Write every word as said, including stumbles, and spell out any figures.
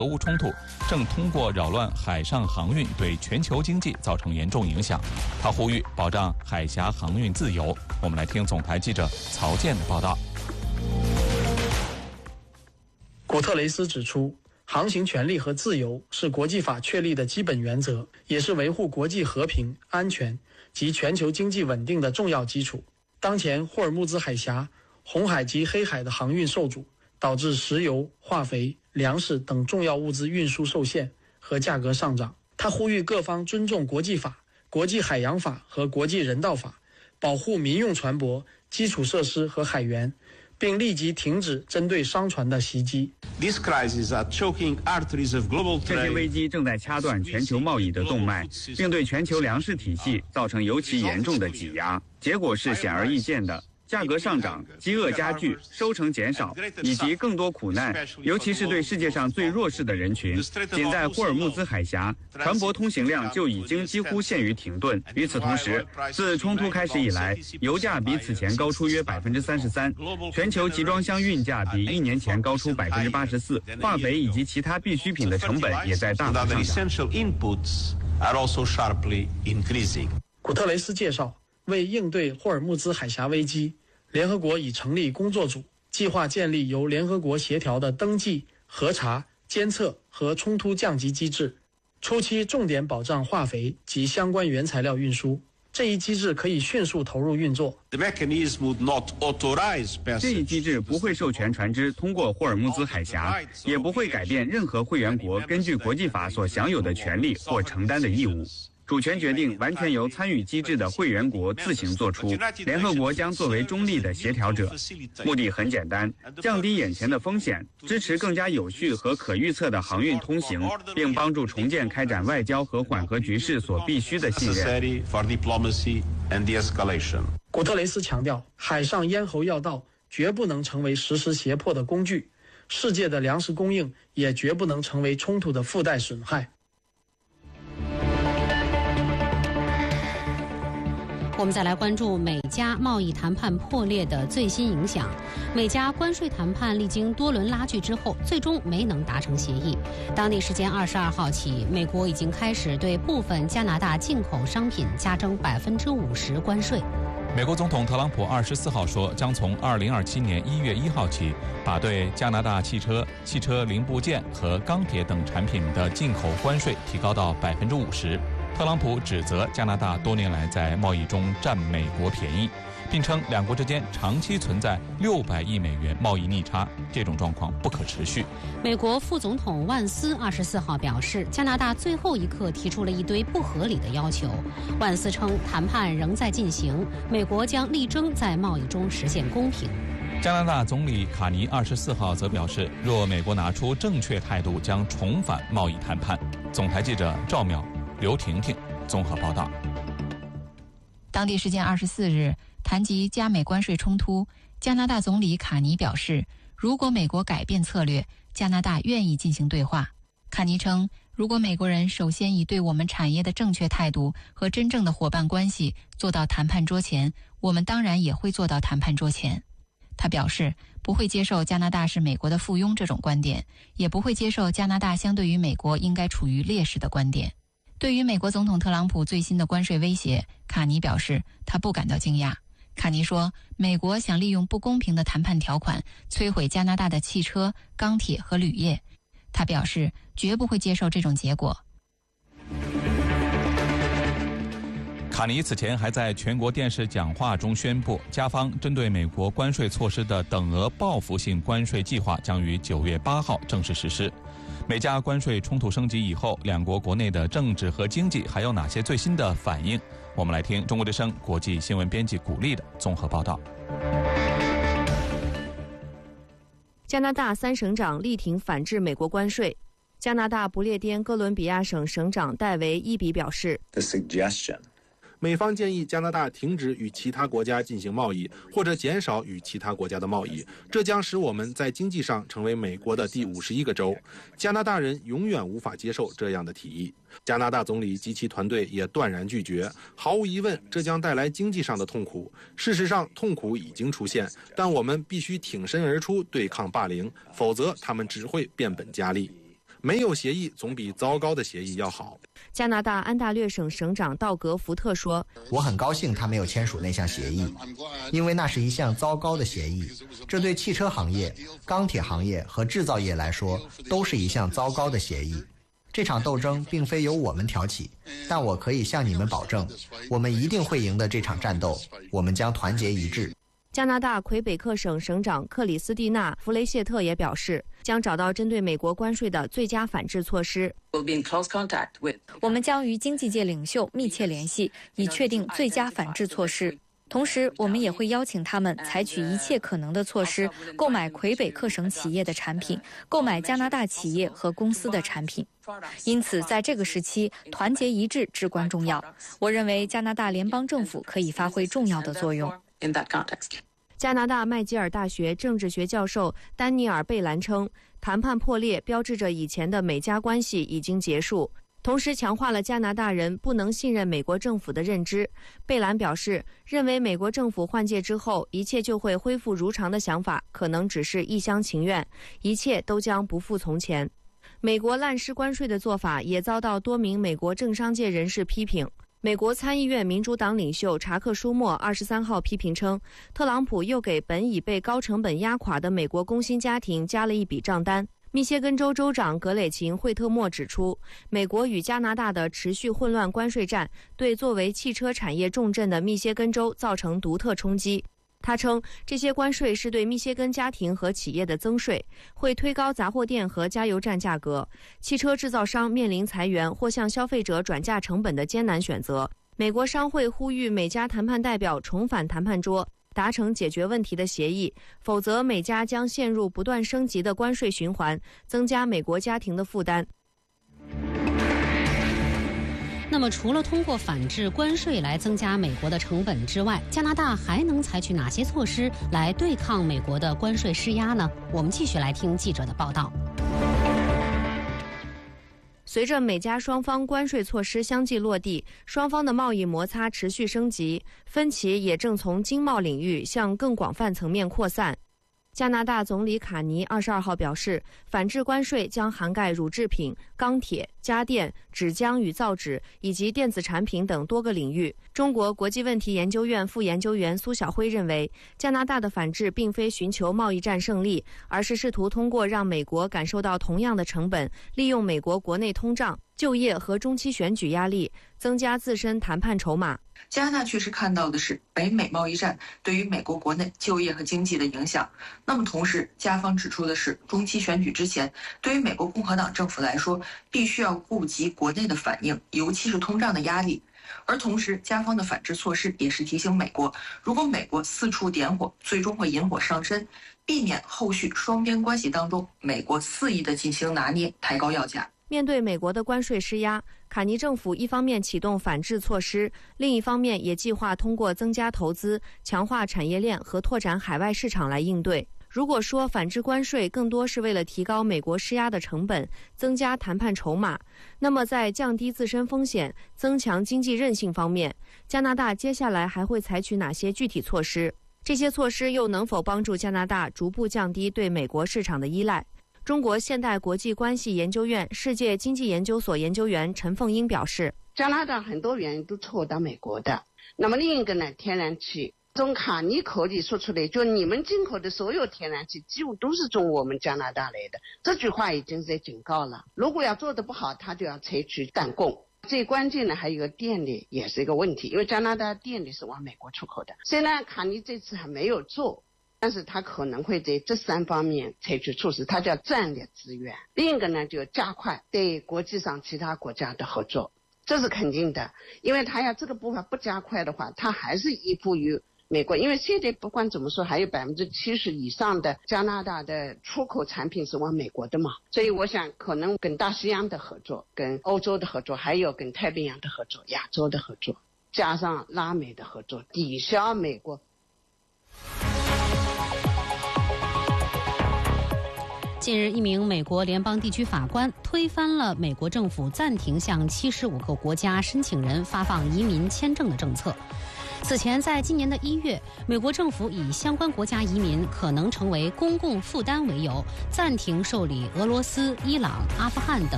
俄乌冲突正通过扰乱海上航运对全球经济造成严重影响。他呼吁保障海峡航运自由。我们来听总台记者曹健的报道。 古特雷斯指出，航行权利和自由是国际法确立的基本原则，也是维护国际和平、安全及全球经济稳定的重要基础。当前霍尔木兹海峡、红海及黑海的航运受阻，导致石油、化肥、粮食等重要物资运输受限和价格上涨。他呼吁各方尊重国际法、国际海洋法和国际人道法，保护民用船舶、基础设施和海员，并立即停止针对商船的袭击。 这些危机正在掐断全球贸易的动脉，并对全球粮食体系造成尤其严重的挤压。结果是显而易见的。价格上涨、饥饿加剧、收成减少，以及更多苦难，尤其是对世界上最弱势的人群。仅在霍尔木兹海峡，船舶通行量就已经几乎陷于停顿。与此同时，自冲突开始以来，油价比此前高出约百分之三十三，全球集装箱运价比一年前高出百分之八十四，化肥以及其他必需品的成本也在大幅上涨。 古特雷斯介绍，为应对霍尔木兹海峡危机，联合国已成立工作组，计划建立由联合国协调的登记、核查、监测和冲突降级机制，初期重点保障化肥及相关原材料运输。这一机制可以迅速投入运作。 这一机制不会授权船只通过霍尔木兹海峡，也不会改变任何会员国根据国际法所享有的权利或承担的义务。主权决定完全由参与机制的会员国自行做出，联合国将作为中立的协调者。目的很简单，降低眼前的风险，支持更加有序和可预测的航运通行，并帮助重建开展外交和缓和局势所必须的信任。 古特雷斯强调，海上咽喉要道绝不能成为实施胁迫的工具，世界的粮食供应也绝不能成为冲突的附带损害。 我们再来关注美加贸易谈判破裂的最新影响。美加关税谈判历经多轮拉锯之后，最终没能达成协议。当地时间二十二号起，美国已经开始对部分加拿大进口商品加征百分之五十关税。 美国总统特朗普二十四号说，将从二零二七年一月一号起，把对加拿大汽车、汽车零部件和钢铁等产品的进口关税提高到百分之五十。特朗普指责加拿大多年来在贸易中占美国便宜，并称两国之间长期存在六百亿美元贸易逆差，这种状况不可持续。 美国副总统万斯二十四号表示，加拿大最后一刻提出了一堆不合理的要求。万斯称，谈判仍在进行，美国将力争在贸易中实现公平。 加拿大总理卡尼二十四号则表示，若美国拿出正确态度，将重返贸易谈判。总台记者赵淼、刘婷婷综合报道。 当地时间二十四日，谈及加美关税冲突，加拿大总理卡尼表示，如果美国改变策略，加拿大愿意进行对话。卡尼称，如果美国人首先以对我们产业的正确态度和真正的伙伴关系做到谈判桌前，我们当然也会做到谈判桌前。他表示，不会接受加拿大是美国的附庸这种观点，也不会接受加拿大相对于美国应该处于劣势的观点。对于美国总统特朗普最新的关税威胁，卡尼表示他不感到惊讶。卡尼说，美国想利用不公平的谈判条款摧毁加拿大的汽车、钢铁和铝业。他表示绝不会接受这种结果。 卡尼此前还在全国电视讲话中宣布，加方针对美国关税措施的等额报复性关税计划将于九月八号正式实施。美加关税冲突升级以后，两国国内的政治和经济还有哪些最新的反应？我们来听中国之声国际新闻编辑古丽的综合报道。 加拿大三省长力挺反制美国关税。加拿大不列颠哥伦比亚省省长戴维伊比表示， The suggestion 美方建议加拿大停止与其他国家进行贸易，或者减少与其他国家的贸易，这将使我们在经济上成为美国的第五十一个州。加拿大人永远无法接受这样的提议。加拿大总理及其团队也断然拒绝。毫无疑问，这将带来经济上的痛苦。事实上，痛苦已经出现，但我们必须挺身而出对抗霸凌，否则他们只会变本加厉。 没有协议总比糟糕的协议要好。 加拿大安大略省省长道格·福特说：“ 我很高兴他没有签署那项协议，因为那是一项糟糕的协议。这对汽车行业、钢铁行业和制造业来说都是一项糟糕的协议。这场斗争并非由我们挑起，但我可以向你们保证，我们一定会赢得这场战斗，我们将团结一致。” 加拿大魁北克省省长克里斯蒂娜·弗雷谢特也表示，将找到针对美国关税的最佳反制措施。 我们将与经济界领袖密切联系，以确定最佳反制措施。同时，我们也会邀请他们采取一切可能的措施，购买魁北克省企业的产品，购买加拿大企业和公司的产品。因此，在这个时期，团结一致至关重要。我认为加拿大联邦政府可以发挥重要的作用。 加拿大麦吉尔大学政治学教授丹尼尔·贝兰称，谈判破裂标志着以前的美加关系已经结束，同时强化了加拿大人不能信任美国政府的认知。贝兰表示，认为美国政府换届之后一切就会恢复如常的想法可能只是一厢情愿，一切都将不复从前。美国滥施关税的做法也遭到多名美国政商界人士批评。美国参议院民主党领袖查克·舒默二十三号批评称，特朗普又给本已被高成本压垮的美国工薪家庭加了一笔账单。密歇根州州长格雷琴·惠特莫指出，美国与加拿大的持续混乱关税战对作为汽车产业重镇的密歇根州造成独特冲击。他称，这些关税是对密歇根家庭和企业的增税，会推高杂货店和加油站价格。汽车制造商面临裁员或向消费者转嫁成本的艰难选择。美国商会呼吁美加谈判代表重返谈判桌，达成解决问题的协议，否则美加将陷入不断升级的关税循环，增加美国家庭的负担。 那么，除了通过反制关税来增加美国的成本之外，加拿大还能采取哪些措施来对抗美国的关税施压呢？我们继续来听记者的报道。 随着美加双方关税措施相继落地，双方的贸易摩擦持续升级，分歧也正从经贸领域向更广泛层面扩散。加拿大总理卡尼二十二号表示，反制关税将涵盖乳制品、钢铁、家电、纸浆与造纸以及电子产品等多个领域。中国国际问题研究院副研究员苏晓辉认为，加拿大的反制并非寻求贸易战胜利，而是试图通过让美国感受到同样的成本，利用美国国内通胀、就业和中期选举压力，增加自身谈判筹码。 加拿大确实看到的是北美贸易战对于美国国内就业和经济的影响。那么同时，加方指出的是，中期选举之前，对于美国共和党政府来说，必须要顾及国内的反应，尤其是通胀的压力。而同时，加方的反制措施也是提醒美国，如果美国四处点火，最终会引火上身，避免后续双边关系当中美国肆意的进行拿捏，抬高要价。 面对美国的关税施压，卡尼政府一方面启动反制措施，另一方面也计划通过增加投资、强化产业链和拓展海外市场来应对。如果说反制关税更多是为了提高美国施压的成本，增加谈判筹码，那么在降低自身风险、增强经济韧性方面，加拿大接下来还会采取哪些具体措施？这些措施又能否帮助加拿大逐步降低对美国市场的依赖？中国现代国际关系研究院世界经济研究所研究员陈凤英表示， 加拿大很多原因都错到美国的。那么另一个呢，天然气，从卡尼口里说出来，就你们进口的所有天然气几乎都是从我们加拿大来的，这句话已经在警告了。如果要做得不好，他就要采取弹弓。最关键的还有一个电力也是一个问题，因为加拿大电力是往美国出口的，虽然卡尼这次还没有做，但是他可能会在这三方面采取措施，他叫战略资源。另一个呢，就加快对国际上其他国家的合作，这是肯定的，因为他要这个步伐不加快的话，他还是依附于美国，因为现在不管怎么说，还有百分之七十以上的加拿大的出口产品是往美国的嘛，所以我想可能跟大西洋的合作、跟欧洲的合作，还有跟太平洋的合作、亚洲的合作，加上拉美的合作，抵消美国。 近日，一名美国联邦地区法官推翻了美国政府暂停向七十五个国家申请人发放移民签证的政策。 此前，在今年的一月，美国政府以相关国家移民可能成为公共负担为由，暂停受理俄罗斯、伊朗、阿富汗等